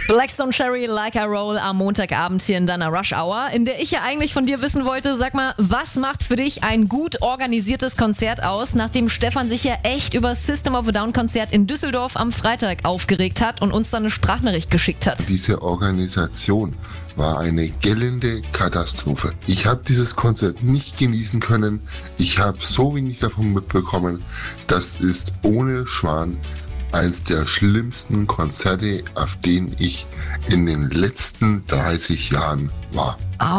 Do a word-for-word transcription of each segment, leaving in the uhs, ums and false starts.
Blackstone Cherry, Like I Roll am Montagabend hier in deiner Rush Hour, in der ich ja eigentlich von dir wissen wollte, sag mal, was macht für dich ein gut organisiertes Konzert aus, nachdem Stefan sich ja echt über System of a Down Konzert in Düsseldorf am Freitag aufgeregt hat und uns dann eine Sprachnachricht geschickt hat. Diese Organisation war eine gellende Katastrophe. Ich habe dieses Konzert nicht genießen können. Ich habe so wenig davon mitbekommen. Das ist ohne Schwan eins der schlimmsten Konzerte, auf denen ich in den letzten dreißig Jahren war.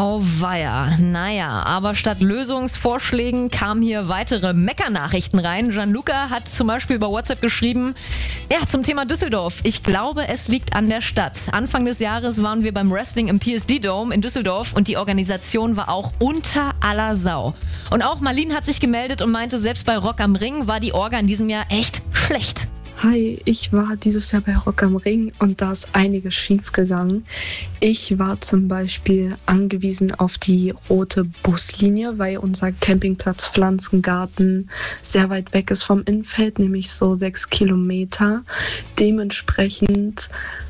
Auweia, naja, aber statt Lösungsvorschlägen kamen hier weitere Meckernachrichten rein. Gianluca hat zum Beispiel über WhatsApp geschrieben, ja, zum Thema Düsseldorf. Ich glaube, es liegt an der Stadt. Anfang des Jahres waren wir beim Wrestling im P S D Dome in Düsseldorf und die Organisation war auch unter aller Sau. Und auch Marlene hat sich gemeldet und meinte, selbst bei Rock am Ring war die Orga in diesem Jahr echt schlecht. Hi, ich war dieses Jahr bei Rock am Ring und da ist einiges schief gegangen. Ich war zum Beispiel angewiesen auf die rote Buslinie, weil unser Campingplatz Pflanzengarten sehr weit weg ist vom Innenfeld, nämlich so sechs Kilometer. Dementsprechend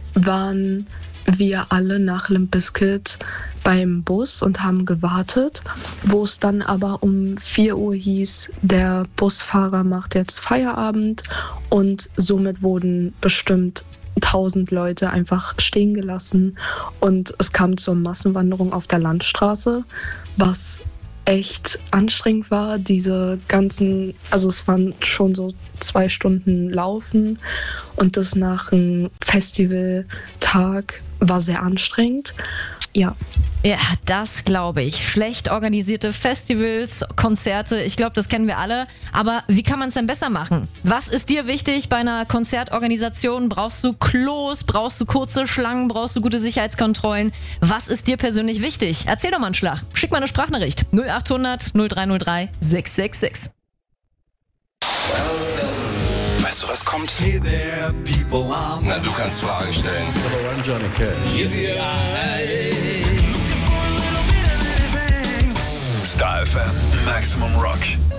waren wir alle nach Limp Bizkit beim Bus und haben gewartet, wo es dann aber um vier Uhr hieß, der Busfahrer macht jetzt Feierabend und somit wurden bestimmt tausend Leute einfach stehen gelassen und es kam zur Massenwanderung auf der Landstraße, was echt anstrengend war, diese ganzen, also es waren schon so zwei Stunden Laufen und das nach einem Festivaltag war sehr anstrengend. Ja. Ja, das glaube ich. Schlecht organisierte Festivals, Konzerte, ich glaube, das kennen wir alle. Aber wie kann man es denn besser machen? Was ist dir wichtig bei einer Konzertorganisation? Brauchst du Klos? Brauchst du kurze Schlangen? Brauchst du gute Sicherheitskontrollen? Was ist dir persönlich wichtig? Erzähl doch mal einen Schlag. Schick mal eine Sprachnachricht. null acht hundert null drei null drei sechs sechs sechs. Weißt du, was kommt? Hey there, people, I'm Na, du kannst Fragen stellen. I'm Johnny Cash. Star F M, Maximum Rock.